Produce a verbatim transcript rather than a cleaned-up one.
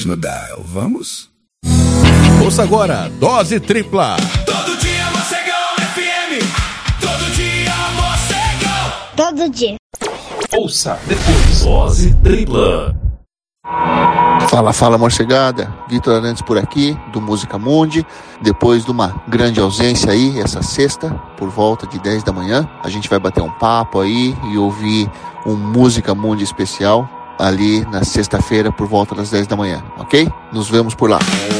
no dial. Vamos? Ouça agora, Dose Tripla. Todo dia Mocegão F M. Todo dia Mocegão. Todo dia. Ouça depois. Dose Tripla. Fala, fala, morcegada. Vitor Arantes por aqui, do Música Mundi. Depois de uma grande ausência aí, essa sexta, por volta de dez da manhã, a gente vai bater um papo aí e ouvir um Música Mundi especial ali na sexta-feira por volta das dez da manhã, ok? Nos vemos por lá.